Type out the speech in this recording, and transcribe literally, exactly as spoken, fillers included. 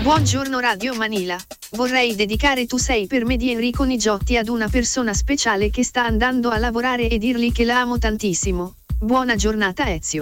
Buongiorno Radio Manila. Vorrei dedicare Tu sei per me di Enrico Nigiotti ad una persona speciale che sta andando a lavorare e dirgli che la amo tantissimo. Buona giornata Ezio.